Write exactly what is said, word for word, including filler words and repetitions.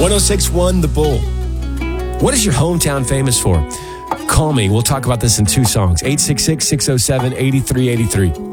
oh six point one The Bull. What is your hometown famous for? Call me. We'll talk about this in two songs. eight six six, six oh seven, eight three eight three.